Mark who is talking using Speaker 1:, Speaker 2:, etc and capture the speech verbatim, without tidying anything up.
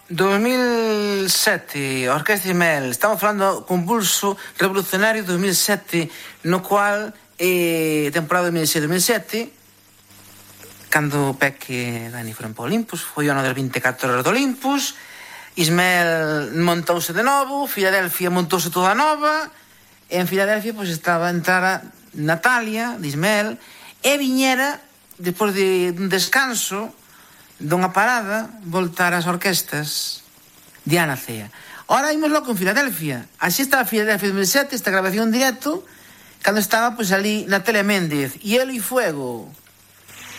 Speaker 1: dos mil sete, a Orquesta Ismael. Estamos falando do Convulso Revolucionario dos mil sete, no cual, eh, temporada dos mil seis dos mil sete, cando Peque e Dani foron para Olympus, foi o ano das vinte e catro horas do Olympus. Ismael montouse de novo, Filadelfia montouse toda nova, e en Filadelfia pois estaba a entrar a Natalia, de Ismael, e viñera, depois de un descanso, dunha parada, voltar ás orquestas de Ana Cea. Ora, imos logo con Filadelfia. Así estaba Filadelfia dos mil sete, esta grabación en directo, cando estaba pois ali Natalia Méndez, Hielo y Fuego.